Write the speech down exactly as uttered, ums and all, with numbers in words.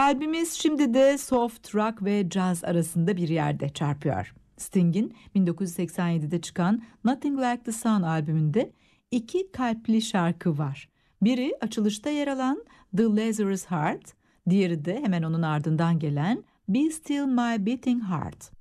Kalbimiz şimdi de soft rock ve caz arasında bir yerde çarpıyor. Sting'in bin dokuz yüz seksen yedide çıkan Nothing Like the Sun albümünde iki kalpli şarkı var. Biri açılışta yer alan The Lazarus Heart, diğeri de hemen onun ardından gelen Be Still My Beating Heart.